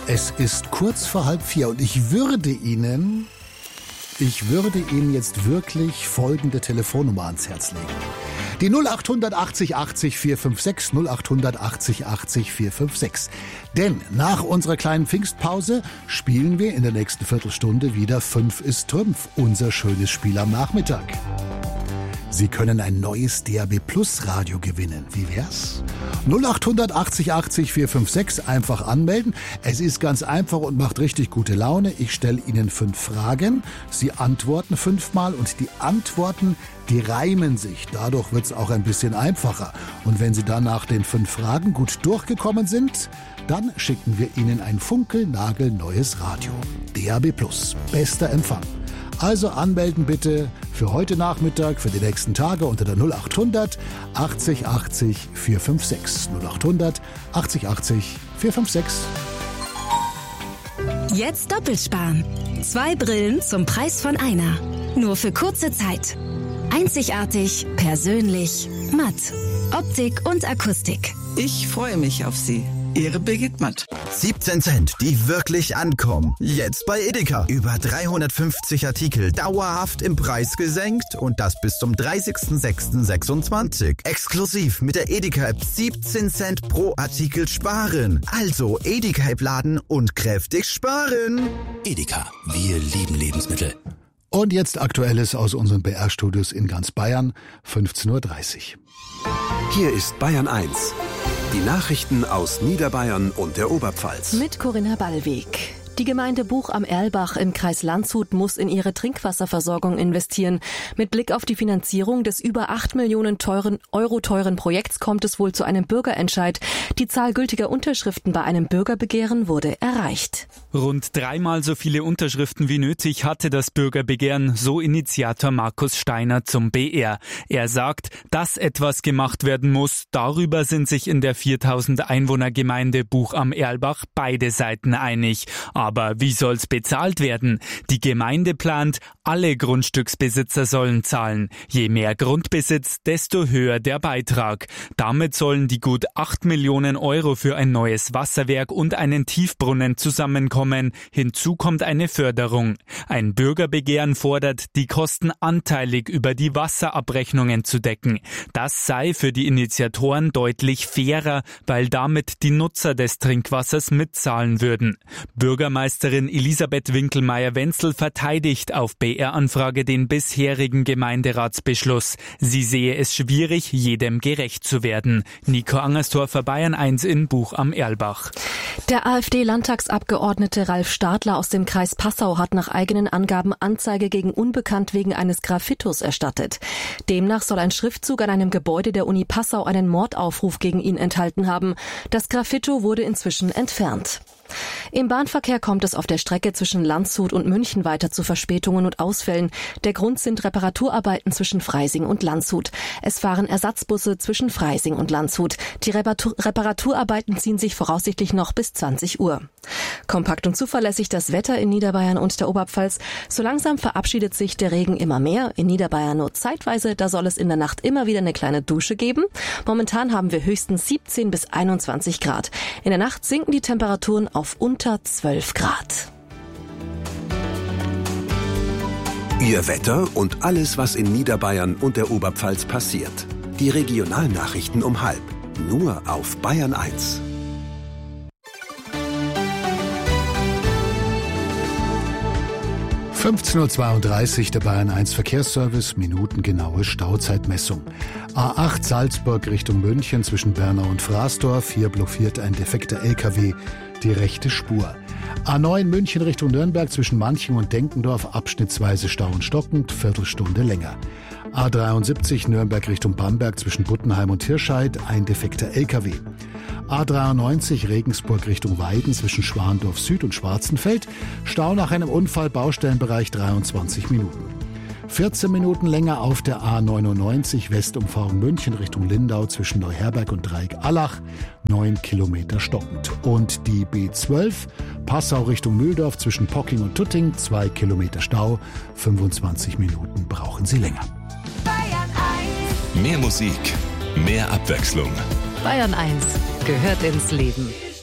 Es ist kurz vor 3:30 und ich würde Ihnen jetzt wirklich folgende Telefonnummer ans Herz legen. Die 0800 80 80 456, 0800 80 80 456. Denn nach unserer kleinen Pfingstpause spielen wir in der nächsten Viertelstunde wieder 5 ist Trümpf, unser schönes Spiel am Nachmittag. Sie können ein neues DAB Plus Radio gewinnen. Wie wär's? 0800 80 80 456, einfach anmelden. Es ist ganz einfach und macht richtig gute Laune. Ich stelle Ihnen 5 Fragen. Sie antworten 5-mal und die Antworten, die reimen sich. Dadurch wird's auch ein bisschen einfacher. Und wenn Sie dann nach den 5 Fragen gut durchgekommen sind, dann schicken wir Ihnen ein funkelnagelneues Radio. DAB Plus. Bester Empfang. Also anmelden bitte für heute Nachmittag, für die nächsten Tage unter der 0800 80 80 456. 0800 80 80 456. Jetzt doppelt sparen. 2 Brillen zum Preis von einer. Nur für kurze Zeit. Einzigartig, persönlich, matt. Optik und Akustik. Ich freue mich auf Sie. Ihre Birgit Matt. 17 Cent, die wirklich ankommen. Jetzt bei Edeka. Über 350 Artikel dauerhaft im Preis gesenkt und das bis zum 30.06.26. Exklusiv mit der Edeka-App 17 Cent pro Artikel sparen. Also Edeka-App laden und kräftig sparen. Edeka, wir lieben Lebensmittel. Und jetzt Aktuelles aus unseren BR-Studios in ganz Bayern, 15:30 Uhr. Hier ist Bayern 1. Die Nachrichten aus Niederbayern und der Oberpfalz. Mit Corinna Ballweg. Die Gemeinde Buch am Erlbach im Kreis Landshut muss in ihre Trinkwasserversorgung investieren. Mit Blick auf die Finanzierung des über 8 Millionen Euro teuren Projekts kommt es wohl zu einem Bürgerentscheid. Die Zahl gültiger Unterschriften bei einem Bürgerbegehren wurde erreicht. Rund 3-mal so viele Unterschriften wie nötig hatte das Bürgerbegehren, so Initiator Markus Steiner zum BR. Er sagt, dass etwas gemacht werden muss. Darüber sind sich in der 4000 Einwohnergemeinde Buch am Erlbach beide Seiten einig. Aber wie soll's bezahlt werden? Die Gemeinde plant, alle Grundstücksbesitzer sollen zahlen. Je mehr Grundbesitz, desto höher der Beitrag. Damit sollen die gut 8 Millionen Euro für ein neues Wasserwerk und einen Tiefbrunnen zusammenkommen. Hinzu kommt eine Förderung. Ein Bürgerbegehren fordert, die Kosten anteilig über die Wasserabrechnungen zu decken. Das sei für die Initiatoren deutlich fairer, weil damit die Nutzer des Trinkwassers mitzahlen würden. Bürgermeisterin Elisabeth Winkelmeier-Wenzel verteidigt auf BR-Anfrage den bisherigen Gemeinderatsbeschluss. Sie sehe es schwierig, jedem gerecht zu werden. Nico Angersdorfer, Bayern 1 in Buch am Erlbach. Der AfD-Landtagsabgeordnete Ralf Stadler aus dem Kreis Passau hat nach eigenen Angaben Anzeige gegen Unbekannt wegen eines Graffitos erstattet. Demnach soll ein Schriftzug an einem Gebäude der Uni Passau einen Mordaufruf gegen ihn enthalten haben. Das Graffito wurde inzwischen entfernt. Im Bahnverkehr kommt es auf der Strecke zwischen Landshut und München weiter zu Verspätungen und Ausfällen. Der Grund sind Reparaturarbeiten zwischen Freising und Landshut. Es fahren Ersatzbusse zwischen Freising und Landshut. Die Reparaturarbeiten ziehen sich voraussichtlich noch bis 20 Uhr. Kompakt und zuverlässig das Wetter in Niederbayern und der Oberpfalz. So langsam verabschiedet sich der Regen immer mehr. In Niederbayern nur zeitweise, da soll es in der Nacht immer wieder eine kleine Dusche geben. Momentan haben wir höchstens 17 bis 21 Grad. In der Nacht sinken die Temperaturen auf unter 12 Grad. Ihr Wetter und alles, was in Niederbayern und der Oberpfalz passiert. Die Regionalnachrichten um 12:30. Nur auf Bayern 1. (15:32 Uhr) der Bayern 1 Verkehrsservice, minutengenaue Stauzeitmessung. A8 Salzburg Richtung München zwischen Bernau und Fraßdorf. Hier blockiert ein defekter LKW die rechte Spur. A9 München Richtung Nürnberg zwischen Manching und Denkendorf abschnittsweise Stau und stockend, Viertelstunde länger. A73 Nürnberg Richtung Bamberg zwischen Buttenheim und Hirscheid, ein defekter LKW. A93 Regensburg Richtung Weiden zwischen Schwandorf Süd und Schwarzenfeld, Stau nach einem Unfall, Baustellenbereich 23 Minuten. 14 Minuten länger auf der A99 Westumfahrung München Richtung Lindau zwischen Neuherberg und Dreieck-Allach, 9 Kilometer stockend. Und die B12 Passau Richtung Mühldorf zwischen Pocking und Tutting, 2 Kilometer Stau, 25 Minuten brauchen Sie länger. Bayern 1. Mehr Musik, mehr Abwechslung. Bayern 1 gehört ins Leben.